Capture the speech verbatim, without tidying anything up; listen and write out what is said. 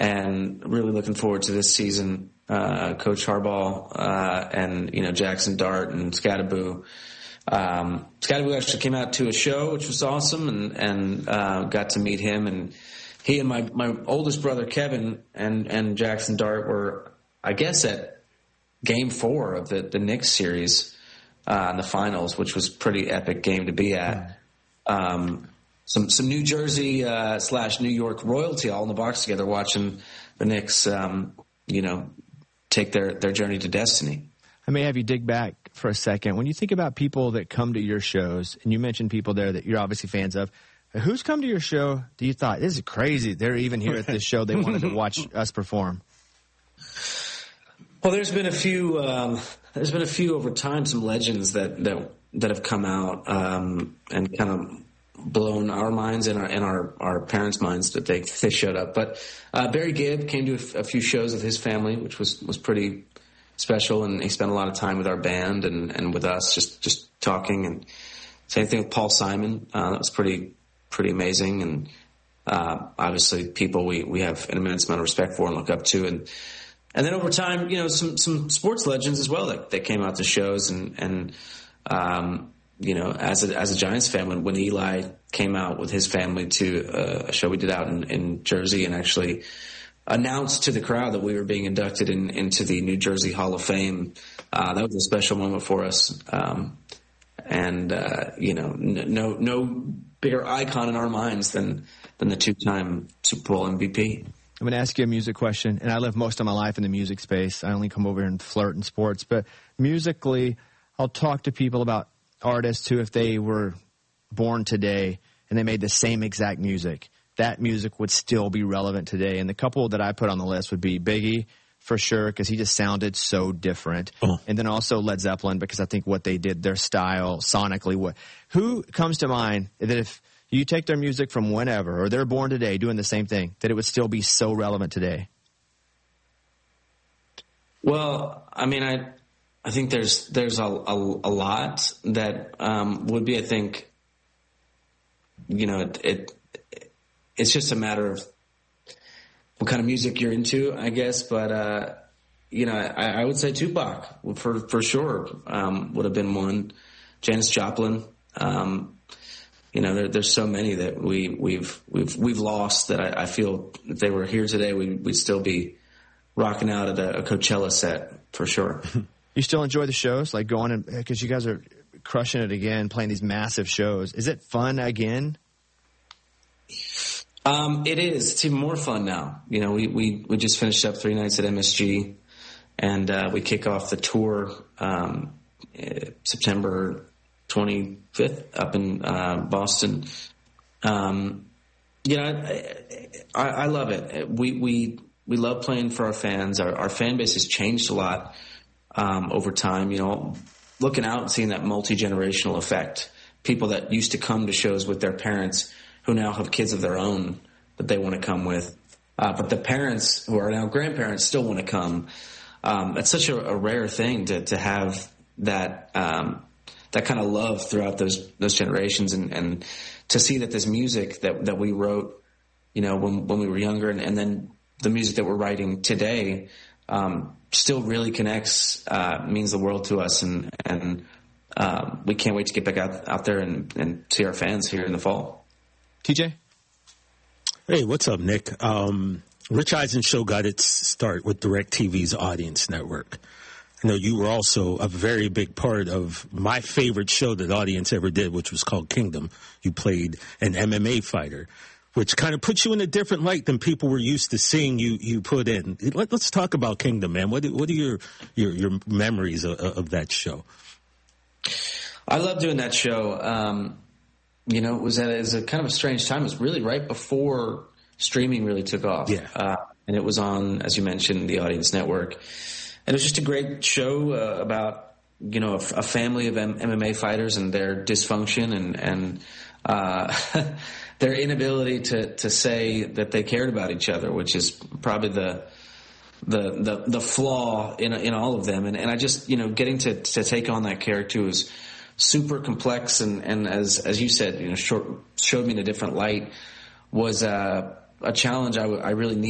and really looking forward to this season. Uh, Coach Harbaugh, uh, and, you know, Jackson Dart and Scattaboo. Um, Scattaboo actually came out to a show, which was awesome, and, and, uh, got to meet him. And he and my, my oldest brother, Kevin, and, and Jackson Dart were, I guess, at game four of the, the Knicks series, uh, in the finals, which was a pretty epic game to be at. Um, some, some New Jersey, uh, slash New York royalty all in the box together watching the Knicks, um, you know, take their, their journey to destiny. I may have you dig back for a second. When you think about people that come to your shows, and you mentioned people there that you're obviously fans of, who's come to your show do you thought, this is crazy, they're even here at this show, they wanted to watch us perform? Well, there's been a few, um, there's been a few over time, some legends that, that, that have come out, um, and kind of blown our minds and our, and our, our parents' minds that they, they showed up. But, uh, Barry Gibb came to a, a few shows with his family, which was, was pretty special. And he spent a lot of time with our band and, and with us, just, just talking. And same thing with Paul Simon. Uh, that was pretty, pretty amazing. And, uh, obviously people we, we have an immense amount of respect for and look up to. And, and then over time, you know, some, some sports legends as well that, that came out to shows and, and, um, you know, as a, as a Giants fan, when, when Eli came out with his family to uh, a show we did out in, in Jersey and actually announced to the crowd that we were being inducted in, into the New Jersey Hall of Fame, uh, that was a special moment for us. Um, and, uh, you know, n- no, no bigger icon in our minds than, than the two-time Super Bowl M V P. I'm going to ask you a music question, and I live most of my life in the music space. I only come over here and flirt in sports, but musically, I'll talk to people about artists who, if they were born today and they made the same exact music, that music would still be relevant today. And the couple that I put on the list would be Biggie, for sure, because he just sounded so different. Oh. And then also Led Zeppelin, because I think what they did, their style, sonically, what, who comes to mind that if you take their music from whenever, or they're born today doing the same thing, that it would still be so relevant today? Well, I mean, I... I think there's there's a, a, a lot that um, would be, I think, you know, it, it it's just a matter of what kind of music you're into, I guess. But, uh, you know, I, I would say Tupac, for for sure, um, would have been one. Janis Joplin. Um, you know, there, there's so many that we, we've we've we've lost that I, I feel if they were here today, we, we'd still be rocking out at a, a Coachella set, for sure. You still enjoy the shows, like going and because you guys are crushing it again, playing these massive shows. Is it fun again? Um, it is. It's even more fun now. You know, we, we, we just finished up three nights at M S G, and uh, we kick off the tour um, uh, September twenty-fifth up in uh, Boston. Um, you know, I, I, I love it. We we we love playing for our fans. Our, our fan base has changed a lot. Um, over time, you know, looking out and seeing that multi-generational effect. People that used to come to shows with their parents who now have kids of their own that they want to come with. Uh, but the parents who are now grandparents still want to come. Um, it's such a, a rare thing to, to have that, um, that kind of love throughout those, those generations and, and to see that this music that, that we wrote, you know, when, when we were younger and, and then the music that we're writing today, um, still really connects, uh, means the world to us. And, and, um, we can't wait to get back out, out there and, and see our fans here in the fall. T J? Hey, what's up, Nick? Um, Rich Eisen Show got its start with DirecTV's Audience Network. I know you were also a very big part of my favorite show that Audience ever did, which was called Kingdom. You played an M M A fighter, which kind of puts you in a different light than people were used to seeing you, you put in. Let, let's talk about Kingdom, man. What, what are your, your, your memories of, of that show? I love doing that show. Um, you know, it was, at, it was a kind of a strange time. It was really right before streaming really took off. Yeah. Uh, and it was on, as you mentioned, the Audience Network. And it was just a great show uh, about, you know, a, a family of M- MMA fighters and their dysfunction and, and, uh, their inability to, to say that they cared about each other, which is probably the the the, the flaw in in all of them. And, and I just, you know, getting to, to take on that character was super complex and, and as as you said, you know, short, showed me in a different light was uh, a challenge I, w- I really needed.